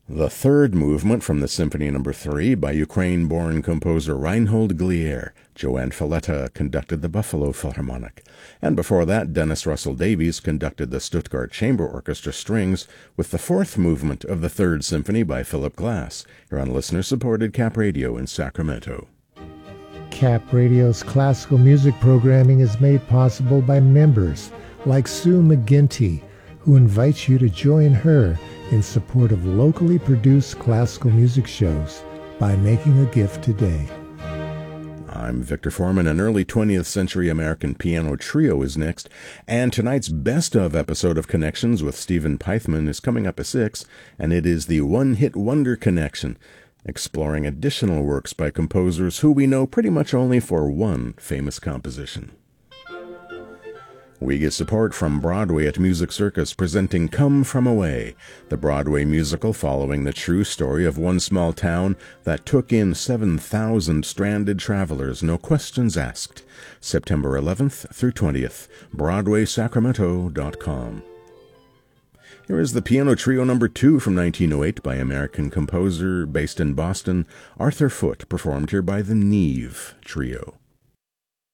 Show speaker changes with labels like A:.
A: The third movement from the Symphony No. 3 by Ukraine-born composer Reinhold Glier. Joanne Falletta conducted the Buffalo Philharmonic. And before that, Dennis Russell Davies conducted the Stuttgart Chamber Orchestra Strings with the fourth movement of the Third Symphony by Philip Glass. You're on listener-supported Cap Radio in Sacramento.
B: Cap Radio's classical music programming is made possible by members like Sue McGinty, who invites you to join her in support of locally produced classical music shows by making a gift today.
A: I'm Victor Foreman. An early 20th century American piano trio is next, and tonight's best of episode of Connections with Stephen Peithman is coming up at 6, and it is the One-Hit Wonder Connection, exploring additional works by composers who we know pretty much only for one famous composition. We get support from Broadway at Music Circus presenting Come From Away, the Broadway musical following the true story of one small town that took in 7,000 stranded travelers, no questions asked. September 11th through 20th, BroadwaySacramento.com. Here is the Piano Trio No. 2 from 1908 by American composer based in Boston, Arthur Foote, performed here by the Neve Trio.